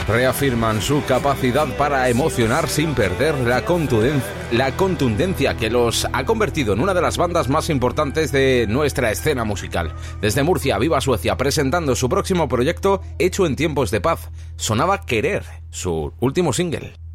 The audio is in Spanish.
reafirman su capacidad para emocionar sin perder la contundencia que los ha convertido en una de las bandas más importantes de nuestra escena musical. Desde Murcia, Viva Suecia, presentando su próximo proyecto hecho en tiempos de paz. Sonaba Querer, su último single.